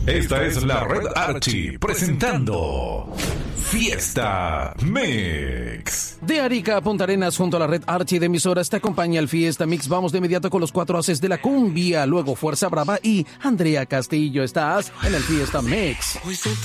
Esta es la Red Archie presentando Fiesta Mix. De Arica a Punta Arenas, junto a la Red Archie de emisoras, te acompaña el Fiesta Mix. Vamos de inmediato con los 4 haces de la cumbia, luego Fuerza Brava y Andrea Castillo. Estás en el Fiesta Mix.